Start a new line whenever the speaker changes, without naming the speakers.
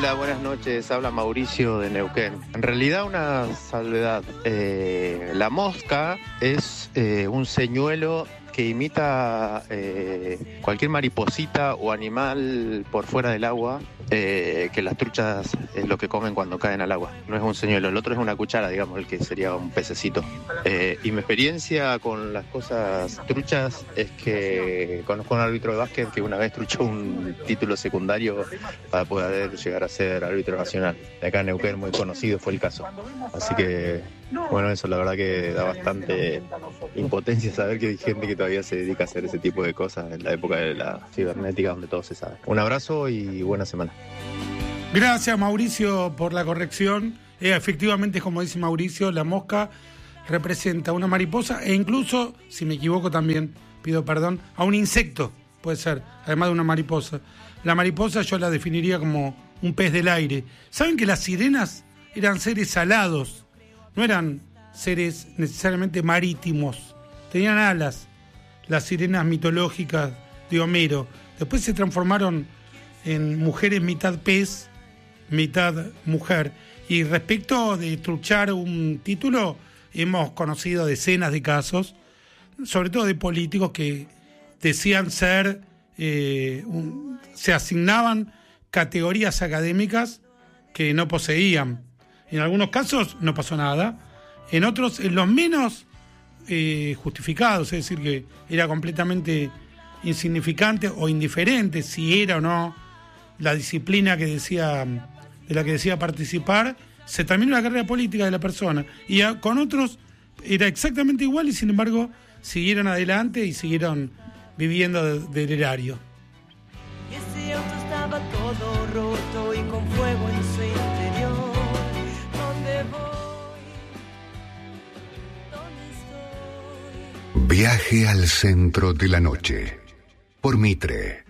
Hola, buenas noches. Habla Mauricio de Neuquén. En realidad una salvedad. La mosca es un señuelo que imita cualquier mariposita o animal por fuera del agua, que las truchas es lo que comen cuando caen al agua. No es un señuelo, el otro es una cuchara, digamos, el que sería un pececito. Y mi experiencia con las cosas truchas es que conozco a un árbitro de básquet que una vez truchó un título secundario para poder llegar a ser árbitro nacional. De acá en Neuquén, muy conocido fue el caso. Así que, bueno, eso la verdad que da bastante impotencia saber que hay gente que todavía se dedica a hacer ese tipo de cosas en la época de la cibernética donde todo se sabe. Un abrazo y buena semana.
Gracias, Mauricio, por la corrección. Efectivamente, como dice Mauricio, la mosca representa una mariposa e incluso, si me equivoco también, pido perdón, a un insecto, puede ser, además de una mariposa. La mariposa yo la definiría como un pez del aire. ¿Saben que las sirenas eran seres alados? No eran seres necesariamente marítimos. Tenían alas, las sirenas mitológicas de Homero. Después se transformaron en mujeres mitad pez, mitad mujer. Y respecto de truchar un título, hemos conocido decenas de casos, sobre todo de políticos que decían ser, se asignaban categorías académicas que no poseían. En algunos casos no pasó nada, en otros, en los menos justificados, es decir, que era completamente insignificante o indiferente si era o no la disciplina de la que decía participar, se terminó la carrera política de la persona. Y con otros era exactamente igual y sin embargo siguieron adelante y siguieron viviendo del erario.
Y ese auto estaba todo roto y con fuego en su interior. ¿Dónde voy? ¿Dónde estoy?
Viaje al centro de la noche por Mitre.